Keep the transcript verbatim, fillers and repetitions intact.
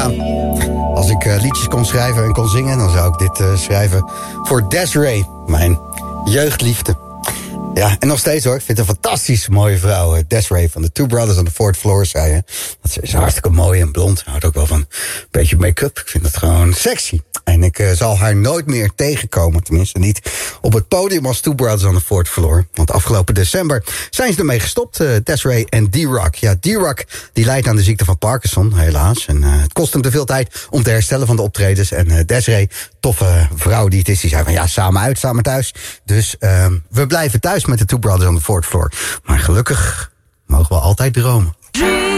Ja, als ik uh, liedjes kon schrijven en kon zingen, dan zou ik dit uh, schrijven voor Desiree, mijn jeugdliefde. Ja, en nog steeds hoor. Ik vind het een fantastisch mooie vrouw. Desiree van de Two Brothers on the Fourth Floor, zei je. Dat is hartstikke mooi en blond. Houdt ook wel van een beetje make-up. Ik vind het gewoon sexy. En ik uh, zal haar nooit meer tegenkomen. Tenminste niet op het podium als Two Brothers on the Fourth Floor. Want afgelopen december zijn ze ermee gestopt. Uh, Desiree en D-Rock. Ja, D-Rock die lijdt aan de ziekte van Parkinson, helaas. En uh, het kost hem te veel tijd om te herstellen van de optredens. En uh, Desiree, toffe vrouw die het is, die zei van ja, samen uit, samen thuis. Dus uh, we blijven thuis met de Two Brothers on the Fourth Floor. Maar gelukkig mogen we altijd dromen.